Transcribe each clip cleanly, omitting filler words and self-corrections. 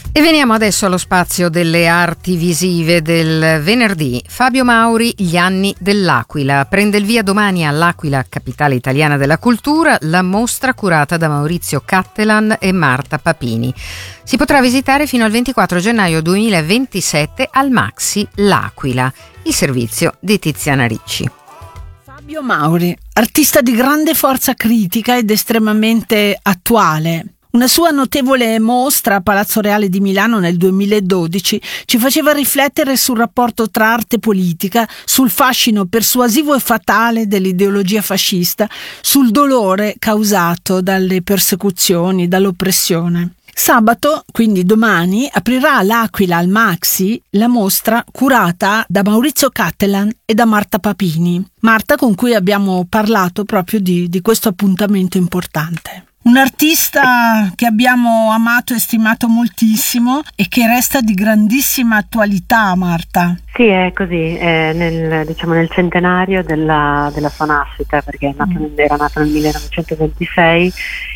E veniamo adesso allo spazio delle arti visive del venerdì. Fabio Mauri, Gli anni dell'Aquila. Prende il via domani all'Aquila, capitale italiana della cultura, la mostra curata da Maurizio Cattelan e Marta Papini. Si potrà visitare fino al 24 gennaio 2027 al Maxi L'Aquila, il servizio di Tiziana Ricci. Fabio Mauri, artista di grande forza critica ed estremamente attuale. Una sua notevole mostra a Palazzo Reale di Milano nel 2012 ci faceva riflettere sul rapporto tra arte e politica, sul fascino persuasivo e fatale dell'ideologia fascista, sul dolore causato dalle persecuzioni, dall'oppressione. Sabato, quindi domani, aprirà all'Aquila al Maxi la mostra curata da Maurizio Cattelan e da Marta Papini. Marta, con cui abbiamo parlato proprio di questo appuntamento importante. Un artista che abbiamo amato e stimato moltissimo e che resta di grandissima attualità, Marta. Sì, è così, nel centenario della sua nascita, perché era nato nel 1926,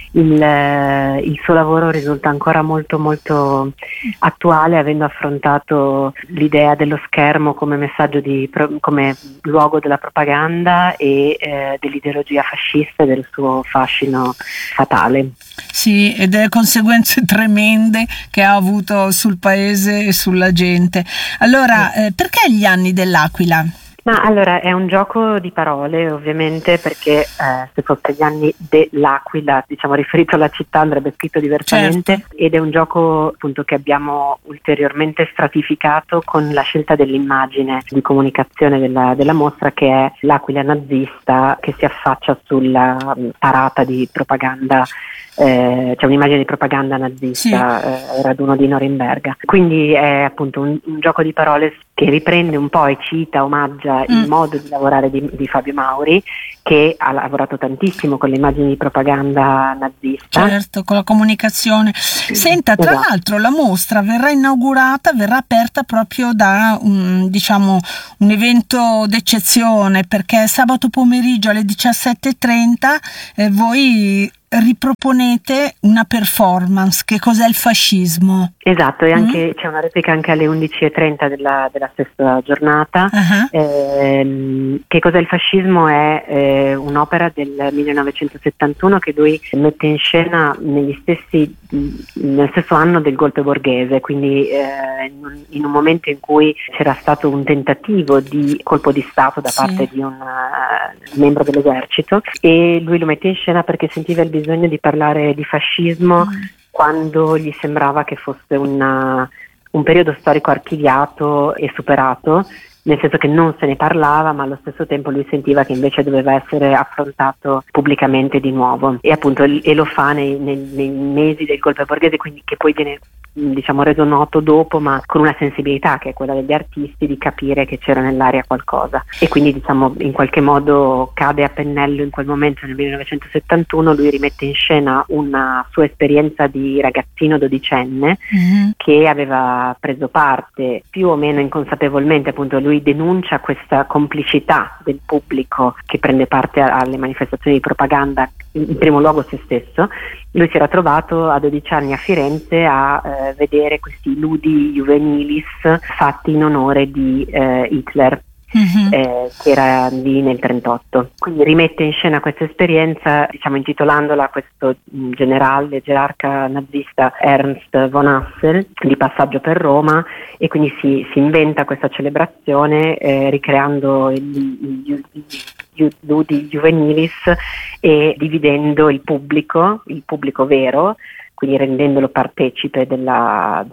il suo lavoro risulta ancora molto molto attuale, avendo affrontato l'idea dello schermo come messaggio come luogo della propaganda e dell'ideologia fascista e del suo fascino fatale. Sì, e delle conseguenze tremende che ha avuto sul paese e sulla gente. Allora, perché gli anni dell'Aquila? Ma allora è un gioco di parole, ovviamente, perché se fosse gli anni dell'Aquila, diciamo riferito alla città, andrebbe scritto diversamente. Certo. Ed è un gioco appunto che abbiamo ulteriormente stratificato con la scelta dell'immagine di comunicazione della mostra, che è l'Aquila nazista che si affaccia sulla parata di propaganda. C'è un'immagine di propaganda nazista, sì. Raduno di Norimberga. Quindi è appunto un gioco di parole che riprende un po' e cita, omaggia il modo di lavorare di Fabio Mauri, che ha lavorato tantissimo con le immagini di propaganda nazista. Certo, con la comunicazione. Senta, tra l'altro la mostra verrà aperta proprio da un evento d'eccezione, perché sabato pomeriggio alle 17:30 voi riproponete una performance. Che cos'è il fascismo? Esatto, e anche c'è una replica anche alle 11:30 della stessa giornata. Che cos'è il fascismo? È un'opera del 1971 che lui mette in scena nel stesso anno del golpe borghese, quindi in un momento in cui c'era stato un tentativo di colpo di Stato da parte di un membro dell'esercito, e lui lo mette in scena perché sentiva il bisogno di parlare di fascismo quando gli sembrava che fosse un periodo storico archiviato e superato, nel senso che non se ne parlava, ma allo stesso tempo lui sentiva che invece doveva essere affrontato pubblicamente di nuovo, e appunto lo fa nei mesi del golpe borghese, quindi che poi viene reso noto dopo, ma con una sensibilità che è quella degli artisti di capire che c'era nell'aria qualcosa, e quindi in qualche modo cade a pennello in quel momento. Nel 1971 lui rimette in scena una sua esperienza di ragazzino dodicenne che aveva preso parte più o meno inconsapevolmente, appunto lui denuncia questa complicità del pubblico che prende parte alle manifestazioni di propaganda, in primo luogo se stesso. Lui si era trovato a 12 anni a Firenze a vedere questi ludi juvenilis fatti in onore di Hitler, che era lì nel 1938. Quindi rimette in scena questa esperienza, intitolandola a questo generale gerarca nazista Ernst von Hassel, di passaggio per Roma, e quindi si inventa questa celebrazione ricreando i ludi juvenilis e dividendo il pubblico vero, quindi rendendolo partecipe della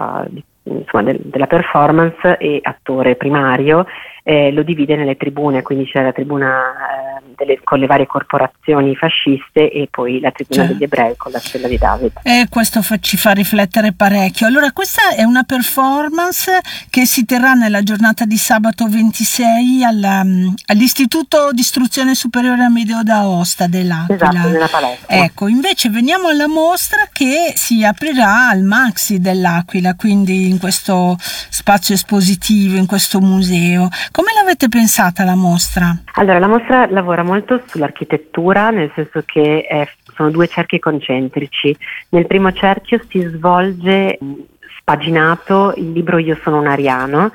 performance e attore primario. Lo divide nelle tribune, quindi c'è la tribuna con le varie corporazioni fasciste e poi la tribuna degli ebrei con la stella di David. E questo ci fa riflettere parecchio. Allora, questa è una performance che si terrà nella giornata di sabato 26 all'Istituto di Istruzione Superiore Amedeo d'Aosta dell'Aquila. Esatto, nella palestra. Ecco, invece veniamo alla mostra che si aprirà al Maxi dell'Aquila, quindi in questo spazio espositivo, in questo museo. Come l'avete pensata la mostra? Allora, la mostra lavora molto sull'architettura, nel senso che sono due cerchi concentrici. Nel primo cerchio si svolge spaginato il libro Io sono un ariano,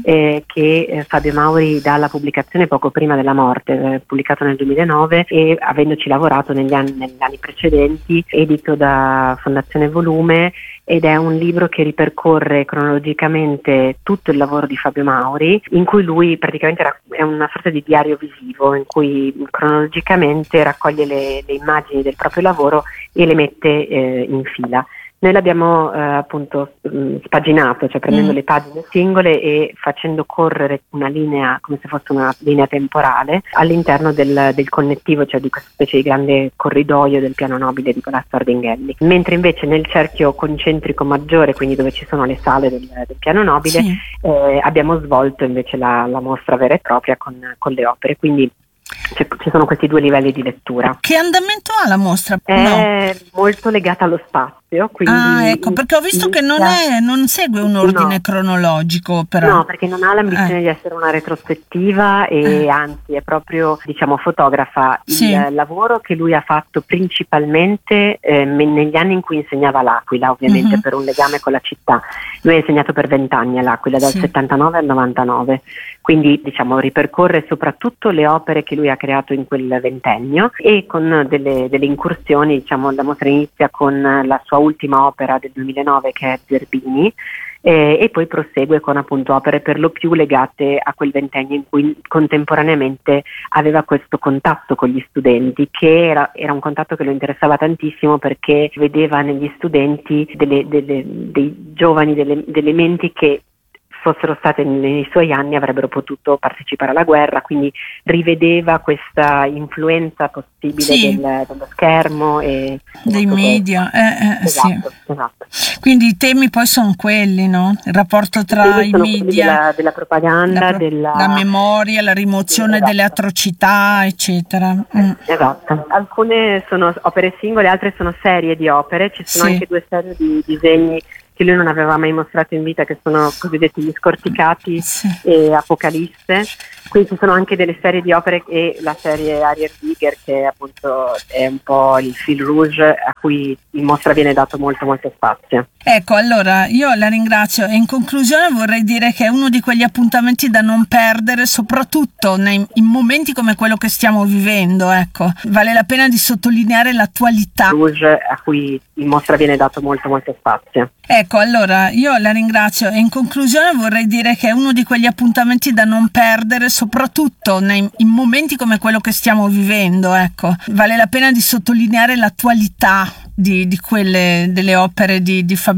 che Fabio Mauri dà alla pubblicazione poco prima della morte, pubblicato nel 2009, e avendoci lavorato negli anni precedenti, edito da Fondazione Volume, ed è un libro che ripercorre cronologicamente tutto il lavoro di Fabio Mauri, in cui lui praticamente è una sorta di diario visivo, in cui cronologicamente raccoglie le immagini del proprio lavoro e le mette in fila. Noi l'abbiamo appunto spaginato, cioè prendendo le pagine singole e facendo correre una linea, come se fosse una linea temporale, all'interno del connettivo, cioè di questa specie di grande corridoio del piano nobile di Palazzo Ardinghelli. Mentre invece nel cerchio concentrico maggiore, quindi dove ci sono le sale del piano nobile, abbiamo svolto invece la mostra vera e propria con le opere. Quindi ci sono questi 2 livelli di lettura. Che andamento ha la mostra? È molto legata allo spazio. Quindi ecco, perché ho visto che non segue un ordine cronologico. Però. No, perché non ha l'ambizione di essere una retrospettiva e anzi è proprio, fotografa il lavoro che lui ha fatto principalmente negli anni in cui insegnava all'Aquila, ovviamente per un legame con la città. Lui ha insegnato per 20 anni all'Aquila, dal 79 al 99. Quindi ripercorre soprattutto le opere che lui ha creato in quel ventennio, e con delle incursioni, la mostra inizia con la sua ultima opera del 2009 che è Zerbini, e poi prosegue con appunto opere per lo più legate a quel ventennio in cui contemporaneamente aveva questo contatto con gli studenti, che era un contatto che lo interessava tantissimo, perché vedeva negli studenti dei giovani, delle menti che fossero state nei suoi anni avrebbero potuto partecipare alla guerra, quindi rivedeva questa influenza possibile dello schermo e dei media. Esatto. Quindi i temi poi sono quelli, no? Il rapporto tra i media, della propaganda, la memoria, la rimozione delle atrocità, eccetera. Esatto. Alcune sono opere singole, altre sono serie di opere. Ci sono anche 2 serie di disegni che lui non aveva mai mostrato in vita, che sono cosiddetti Gli Scorticati e Apocalisse. Quindi ci sono anche delle serie di opere, e la serie Ariel Giger, che appunto è un po' il fil rouge a cui in mostra viene dato molto molto spazio. Ecco, allora io la ringrazio, e in conclusione vorrei dire che è uno di quegli appuntamenti da non perdere, soprattutto in momenti come quello che stiamo vivendo. Ecco, vale la pena di sottolineare l'attualità rouge a cui in mostra viene dato molto molto spazio. Ecco, allora io la ringrazio, e in conclusione vorrei dire che è uno di quegli appuntamenti da non perdere, soprattutto in momenti come quello che stiamo vivendo. Ecco, vale la pena di sottolineare l'attualità di quelle delle opere di Fabio